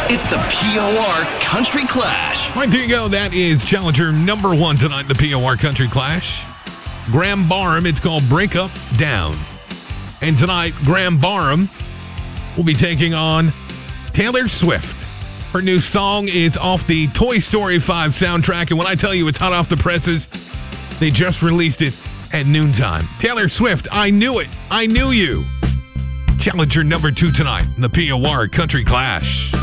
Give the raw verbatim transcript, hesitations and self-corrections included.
It's the P O R Country Clash. Right, there you go. That is challenger number one tonight in the P O R Country Clash. Graham Barham. It's called Break Up Down. And tonight, Graham Barham will be taking on Taylor Swift. Her new song is off the Toy Story five soundtrack. And when I tell you it's hot off the presses, they just released it at noontime. Taylor Swift, I Knew It. I Knew You. Challenger number two tonight in the P O R Country Clash.